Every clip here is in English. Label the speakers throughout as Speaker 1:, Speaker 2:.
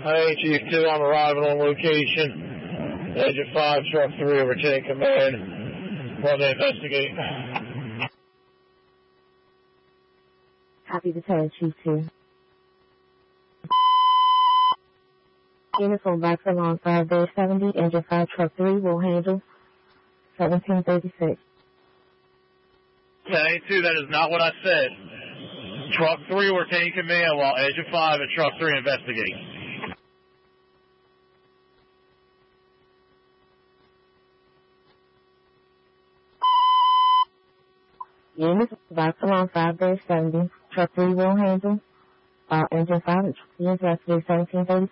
Speaker 1: Hey, Chief 2, I'm arriving on location. Engine 5, Truck 3, overtake command. Want to investigate.
Speaker 2: Copy the 10, Chief 2. Uniform back along 5-70, Engine 5, Truck 3 will handle 1736.
Speaker 1: 10-2, that is not what I said. Truck 3, we're taking command while Engine 5 and Truck 3 investigate.
Speaker 2: Unit back along 5-70, Truck 3 will handle Engine 5 and Truck 3 investigate 1736.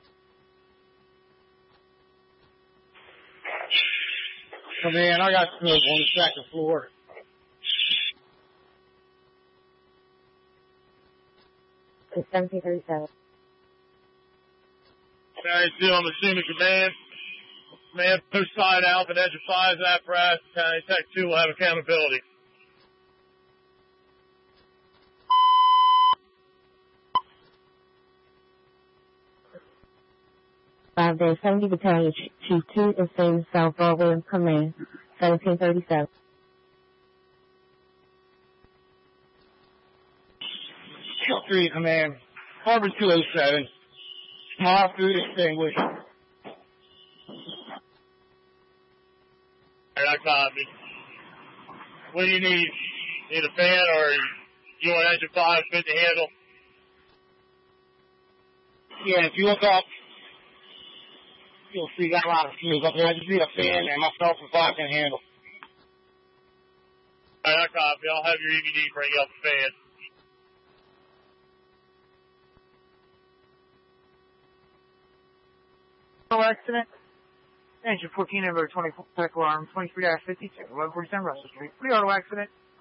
Speaker 1: Command, I got smoke on the second floor.
Speaker 2: It's 1737.
Speaker 1: 10-2, I'm assuming command. Command, push side out, and Engine 5's apparatus. Tech 2 will have accountability.
Speaker 2: Five days, 70 Battalion, Chief 2 is in South Broadway in command, 1737.
Speaker 1: Truck 3 command, Harbor 207. Small food extinguished. Alright, I copy. What do you need? Need a fan or you want Engine 5 fit to handle? Yeah, if you look up, you'll see got a lot of fumes up there. I just need a fan and myself and 5 can handle. Alright, I copy. I'll have your EVD bring you up a fan.
Speaker 3: Accident. Engine 14 over 24 tech alarm 23-52, 1147 Russell Street. Pre-auto accident.